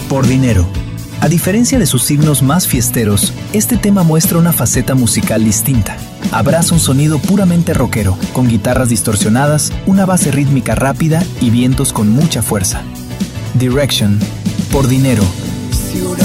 Por dinero. A diferencia de sus signos más fiesteros, este tema muestra una faceta musical distinta. Abraza un sonido puramente rockero, con guitarras distorsionadas, una base rítmica rápida y vientos con mucha fuerza. Direction. Por dinero. Si una